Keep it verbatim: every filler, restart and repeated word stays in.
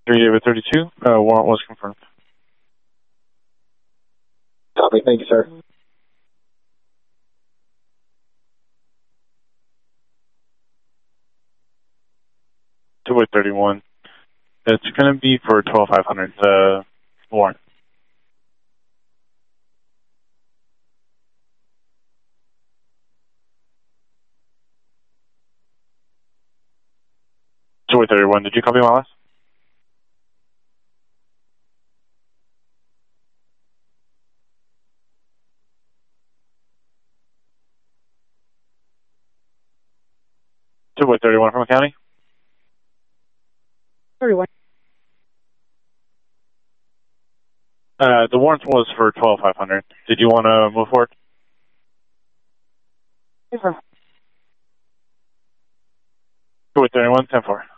three David thirty-two, uh, warrant was confirmed. Copy, thank you, sir. two eight thirty-one. It's going to be for twelve five hundred, the warrant. two eight thirty-one, did you copy my last? two eight thirty-one from the county? thirty-one. Uh, the warrant was for twelve five hundred. Did you want to move forward? Yes, sir. two eight thirty-one, ten four.